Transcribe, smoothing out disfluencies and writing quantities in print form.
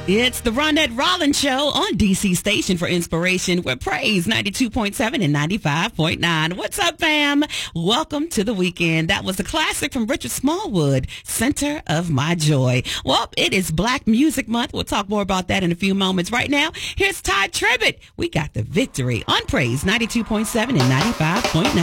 It's the Ronette Rollins Show on DC Station for Inspiration with Praise 92.7 and 95.9. What's up, fam? Welcome to the weekend. That was a classic from Richard Smallwood, Center of My Joy. Well, it is Black Music Month. We'll talk more about that in a few moments. Right now, here's Todd Tribbett. We got the victory on Praise 92.7 and 95.9.